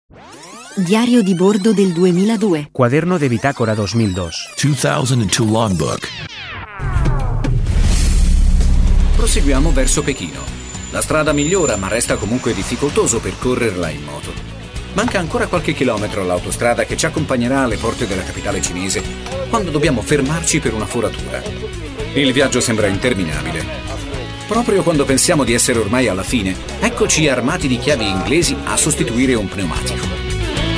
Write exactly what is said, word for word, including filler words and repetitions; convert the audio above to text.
Diario di bordo del duemiladue. Cuaderno de bitácora dos mil dos. duemiladue logbook. Proseguiamo verso Pechino. La strada migliora, ma resta comunque difficoltoso percorrerla in moto. Manca ancora qualche chilometro all'autostrada che ci accompagnerà alle porte della capitale cinese, quando dobbiamo fermarci per una foratura. Il viaggio sembra interminabile. Proprio quando pensiamo di essere ormai alla fine, eccoci armati di chiavi inglesi a sostituire un pneumatico.